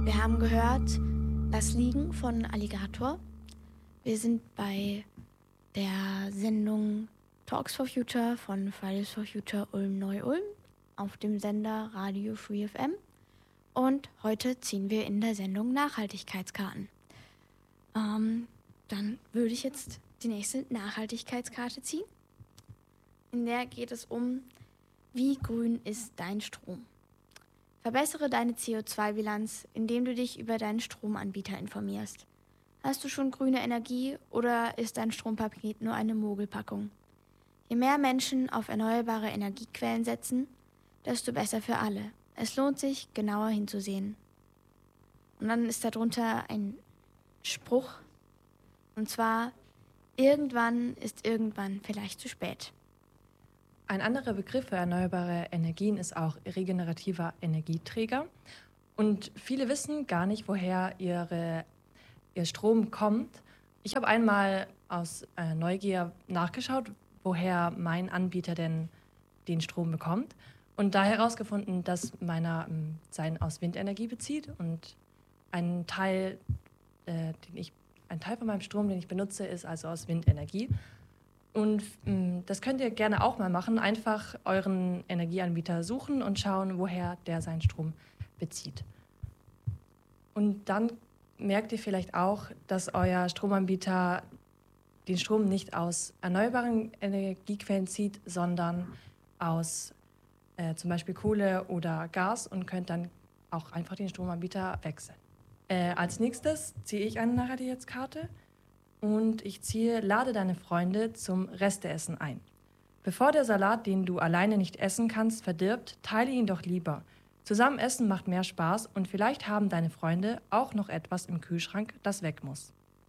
Wir haben gehört Das Liegen von Alligator. Wir sind bei der Sendung Talks for Future von Fridays for Future Ulm Neu-Ulm auf dem Sender Radio Free FM. Und heute ziehen wir in der Sendung Nachhaltigkeitskarten. Dann würde ich jetzt die nächste Nachhaltigkeitskarte ziehen. In der geht es um, wie grün ist dein Strom? Verbessere deine CO2-Bilanz, indem du dich über deinen Stromanbieter informierst. Hast du schon grüne Energie oder ist dein Strompaket nur eine Mogelpackung? Je mehr Menschen auf erneuerbare Energiequellen setzen, desto besser für alle. Es lohnt sich, genauer hinzusehen. Und dann ist darunter ein Spruch, und zwar: Irgendwann ist irgendwann vielleicht zu spät. Ein anderer Begriff für erneuerbare Energien ist auch regenerativer Energieträger. Und viele wissen gar nicht, woher ihr Strom kommt. Ich habe einmal aus Neugier nachgeschaut, woher mein Anbieter denn den Strom bekommt. Und da herausgefunden, dass meiner seinen aus Windenergie bezieht. Und ein Teil von meinem Strom, den ich benutze, ist also aus Windenergie. Und das könnt ihr gerne auch mal machen. Einfach euren Energieanbieter suchen und schauen, woher der seinen Strom bezieht. Und dann merkt ihr vielleicht auch, dass euer Stromanbieter den Strom nicht aus erneuerbaren Energiequellen zieht, sondern aus zum Beispiel Kohle oder Gas, und könnt dann auch einfach den Stromanbieter wechseln. Als nächstes ziehe ich eine Nachhaltigkeitskarte. Und ich ziehe: Lade deine Freunde zum Resteessen ein. Bevor der Salat, den du alleine nicht essen kannst, verdirbt, teile ihn doch lieber. Zusammen essen macht mehr Spaß und vielleicht haben deine Freunde auch noch etwas im Kühlschrank, das weg muss.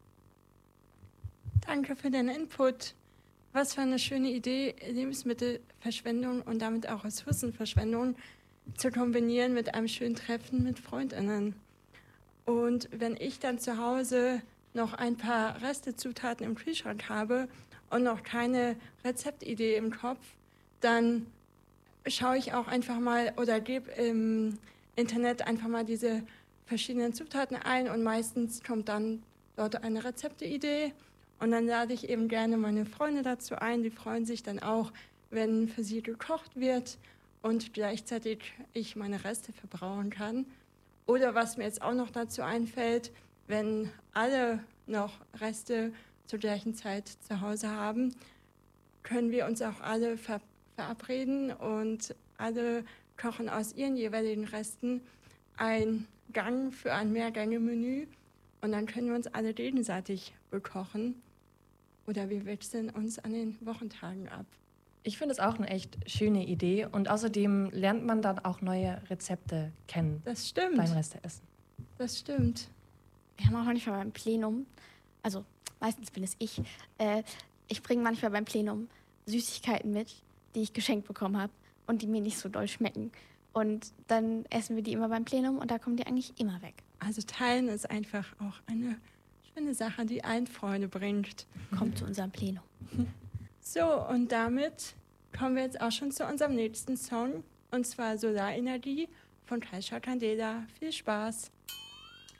Danke für deinen Input. Was für eine schöne Idee, Lebensmittelverschwendung und damit auch Ressourcenverschwendung zu kombinieren mit einem schönen Treffen mit FreundInnen. Und wenn ich dann zu Hause noch ein paar Restezutaten im Kühlschrank habe und noch keine Rezeptidee im Kopf, dann schaue ich auch einfach mal oder gebe im Internet einfach mal diese verschiedenen Zutaten ein, und meistens kommt dann dort eine Rezepteidee, und dann lade ich eben gerne meine Freunde dazu ein. Die freuen sich dann auch, wenn für sie gekocht wird und gleichzeitig ich meine Reste verbrauchen kann. Oder was mir jetzt auch noch dazu einfällt: Wenn alle noch Reste zur gleichen Zeit zu Hause haben, können wir uns auch alle verabreden und alle kochen aus ihren jeweiligen Resten einen Gang für ein Mehrgänge-Menü, und dann können wir uns alle gegenseitig bekochen oder wir wechseln uns an den Wochentagen ab. Ich finde es auch eine echt schöne Idee, und außerdem lernt man dann auch neue Rezepte kennen. Das stimmt. Beim Resteessen. Das stimmt. Wir haben auch manchmal beim Plenum, also meistens bin es ich bringe manchmal beim Plenum Süßigkeiten mit, die ich geschenkt bekommen habe und die mir nicht so doll schmecken. Und dann essen wir die immer beim Plenum und da kommen die eigentlich immer weg. Also teilen ist einfach auch eine schöne Sache, die allen Freude bringt. Kommt zu unserem Plenum. So, und damit kommen wir jetzt auch schon zu unserem nächsten Song, und zwar Solarenergie von Kaisha Candela. Viel Spaß!